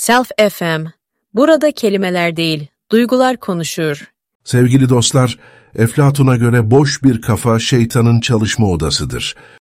Self FM. Burada kelimeler değil, duygular konuşur. Sevgili dostlar, Eflatun'a göre boş bir kafa şeytanın çalışma odasıdır.